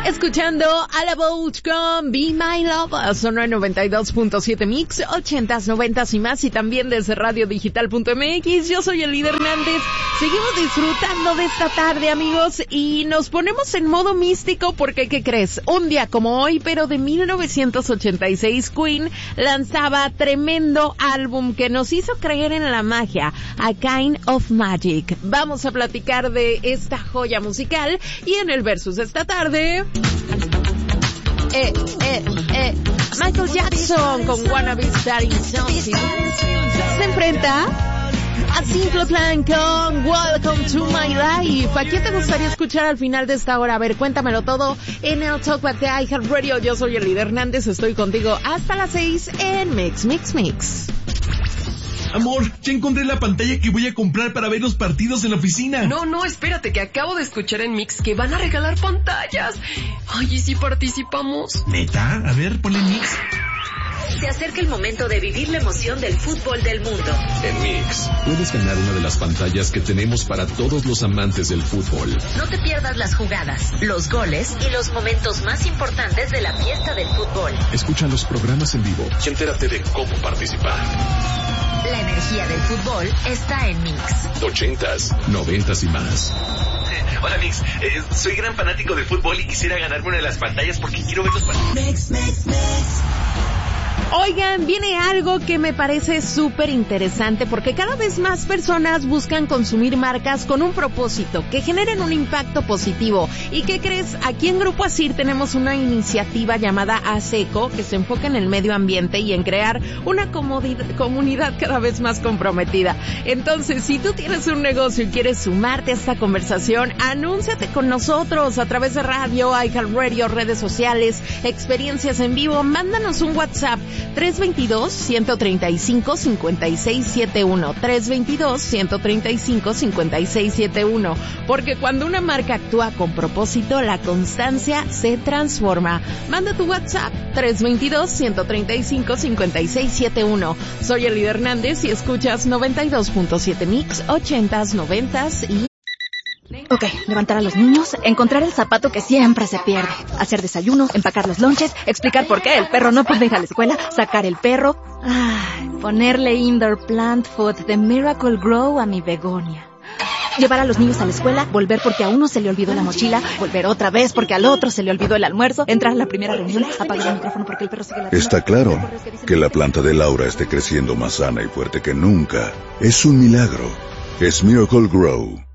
Escuchando a la Boat con Be My Love, sonó en 92.7 Mix, 80s, 90s y más, y también desde radiodigital.mx. Yo soy el líder Hernández. Seguimos disfrutando de esta tarde, amigos, y nos ponemos en modo místico porque, ¿qué crees? Un día como hoy, pero de 1986, Queen lanzaba tremendo álbum que nos hizo creer en la magia, A Kind of Magic. Vamos a platicar de esta joya musical y en el versus esta tarde... Michael Jackson con Wanna Be Starting Something se enfrenta a Simple Plan con Welcome to My Life. ¿A quién te gustaría escuchar al final de esta hora? A ver, cuéntamelo todo en el Talk Back de iHeartRadio. Yo soy el líder Hernández, estoy contigo hasta las 6 en Mix, Mix, Mix. Amor, ya encontré la pantalla que voy a comprar para ver los partidos en la oficina. No, espérate, que acabo de escuchar en Mix que van a regalar pantallas. Ay, ¿y si participamos? ¿Neta? A ver, ponle Mix. Se acerca el momento de vivir la emoción del fútbol del mundo. En Mix, puedes ganar una de las pantallas que tenemos para todos los amantes del fútbol. No te pierdas las jugadas, los goles y los momentos más importantes de la fiesta del fútbol. Escucha los programas en vivo y entérate de cómo participar. La energía del fútbol está en Mix. 80s, 90s y más. Hola Mix, soy gran fanático del fútbol y quisiera ganarme una de las pantallas porque quiero ver los partidos. Mix, Mix, Mix. Oigan, viene algo que me parece súper interesante porque cada vez más personas buscan consumir marcas con un propósito, que generen un impacto positivo. ¿Y qué crees? Aquí en Grupo Asir tenemos una iniciativa llamada ASECO que se enfoca en el medio ambiente y en crear una comunidad cada vez más comprometida. Entonces, si tú tienes un negocio y quieres sumarte a esta conversación, anúnciate con nosotros a través de radio, iHeartRadio, redes sociales, experiencias en vivo. Mándanos un WhatsApp 322-135-5671, 322-135-5671, porque cuando una marca actúa con propósito, la constancia se transforma. Manda tu WhatsApp 322-135-5671. Soy el líder Hernández y escuchas 92.7 Mix, 80s, 90s y... Ok, levantar a los niños, encontrar el zapato que siempre se pierde, hacer desayuno, empacar los lonches, explicar por qué el perro no puede ir a la escuela, sacar el perro, ponerle indoor plant food de Miracle Grow a mi begonia. Llevar a los niños a la escuela, volver porque a uno se le olvidó la mochila, volver otra vez porque al otro se le olvidó el almuerzo, entrar a la primera reunión, apagar el micrófono porque el perro sigue ladrando. Está claro que la planta de Laura esté creciendo más sana y fuerte que nunca. Es un milagro. Es Miracle Grow.